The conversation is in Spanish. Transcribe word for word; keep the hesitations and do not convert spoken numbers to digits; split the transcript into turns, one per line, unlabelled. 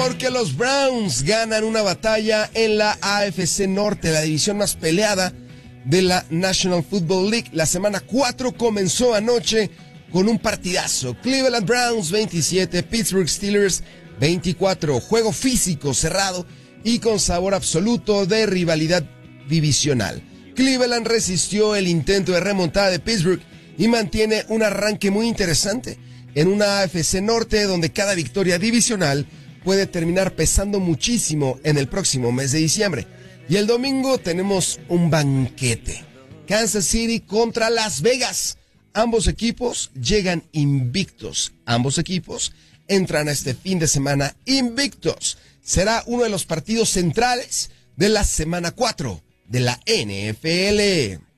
porque los Browns ganan una batalla en la A F C Norte, la división más peleada de la National Football League. La semana cuatro comenzó anoche con un partidazo. Cleveland Browns veintisiete, Pittsburgh Steelers veinticuatro. Juego físico, cerrado y con sabor absoluto de rivalidad divisional. Cleveland resistió el intento de remontada de Pittsburgh y mantiene un arranque muy interesante en una A F C Norte donde cada victoria divisional puede terminar pesando muchísimo en el próximo mes de diciembre. Y el domingo tenemos un banquete. Kansas City contra Las Vegas. Ambos equipos llegan invictos. Ambos equipos entran a este fin de semana invictos. Será uno de los partidos centrales de la semana cuatro de la N F L.